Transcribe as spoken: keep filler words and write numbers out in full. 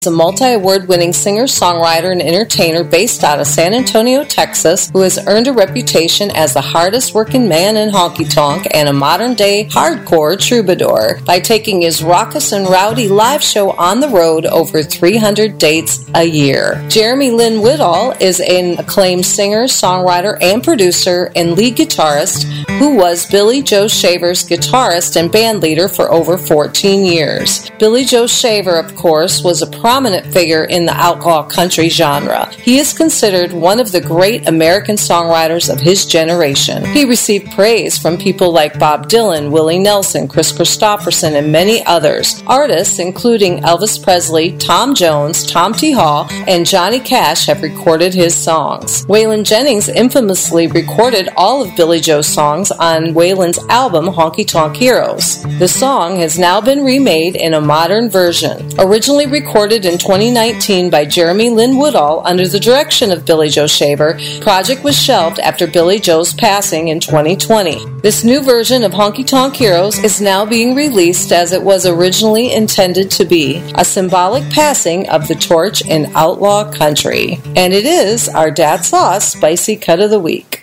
is a multi-award winning singer, songwriter, and entertainer based out of San Antonio, Texas, who has earned a reputation as the hardest working man in honky-tonk and a modern-day hardcore troubadour by taking his raucous and rowdy live show on the road over three hundred dates a year. Jeremy Lynn Woodall is an acclaimed singer, songwriter, and producer and lead guitarist who was Billy Joe Shaver's guitarist and band leader for over fourteen years. Billy Joe Shaver, of course, was a prominent figure in the outlaw country genre. He is considered one of the great American songwriters of his generation. He received praise from people like Bob Dylan, Willie Nelson, Chris Christopherson, and many others. Artists including Elvis Presley, Tom Jones, Tom T. Hall, and Johnny Cash have recorded his songs. Waylon Jennings infamously recorded all of Billy Joe's songs on Waylon's album Honky Tonk Heroes. The song has now been remade in a modern version. Originally recorded in twenty nineteen by Jeremy Lynn Woodall under the direction of Billy Joe Shaver, the project was shelved after Billy Joe's passing in twenty twenty. This new version of Honky Tonk Heroes is now being released as it was originally intended to be, a symbolic passing of the torch in outlaw country. And it is our Dat Sauce Spicy Cut of the Week.